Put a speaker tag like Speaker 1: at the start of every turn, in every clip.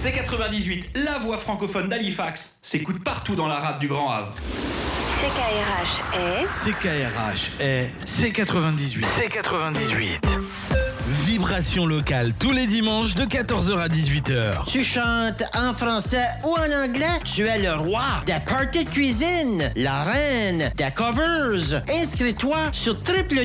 Speaker 1: C98, la voix francophone d'Halifax, s'écoute partout dans la rade du Grand Havre.
Speaker 2: CKRH est C98. C98. Vibration locale tous les dimanches de 14h à 18h.
Speaker 3: Tu chantes en français ou en anglais? Tu es le roi des parties de cuisine, la reine des covers. Inscris-toi sur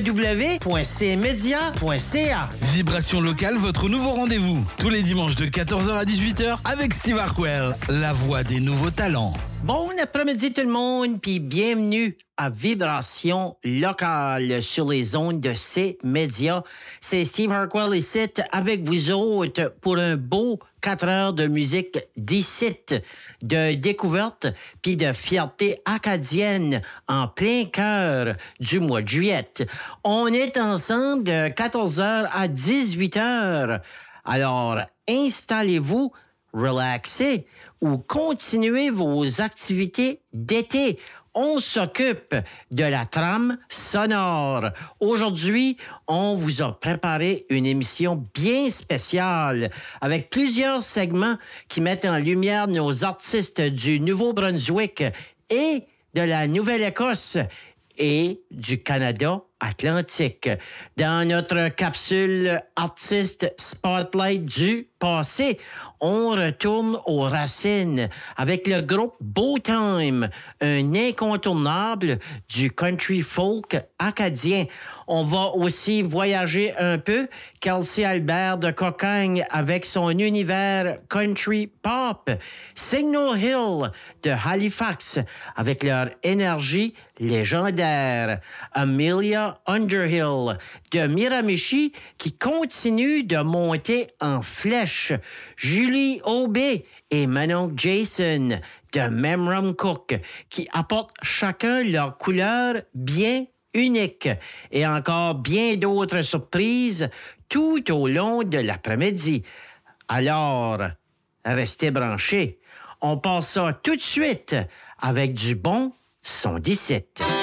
Speaker 3: www.cmedia.ca.
Speaker 2: Vibration locale, votre nouveau rendez-vous. Tous les dimanches de 14h à 18h avec Steve Harquell, la voix des nouveaux talents.
Speaker 3: Bon après-midi tout le monde, puis bienvenue à Vibration locale sur les ondes de C-Média. C'est Steve Harquell ici avec vous autres pour un beau 4 heures de musique d'ici, de découverte puis de fierté acadienne en plein cœur du mois de juillet. On est ensemble de 14h à 18h. Alors, installez-vous, relaxez ou continuez vos activités d'été. On s'occupe de la trame sonore. Aujourd'hui, on vous a préparé une émission bien spéciale avec plusieurs segments qui mettent en lumière nos artistes du Nouveau-Brunswick et de la Nouvelle-Écosse et du Canada Atlantique. Dans notre capsule Artiste Spotlight du passé, on retourne aux racines avec le groupe Bowtime, un incontournable du country folk acadien. On va aussi voyager un peu. Kelsey Albert de Cocagne avec son univers country pop. Signal Hill de Halifax avec leur énergie légendaire. Amelia Underhill de Miramichi qui continue de monter en flèche. Julie Aubé et Manon Jason de Memram Cook qui apportent chacun leur couleur bien unique et encore bien d'autres surprises tout au long de l'après-midi. Alors, restez branchés. On passe ça tout de suite avec du bon son 17.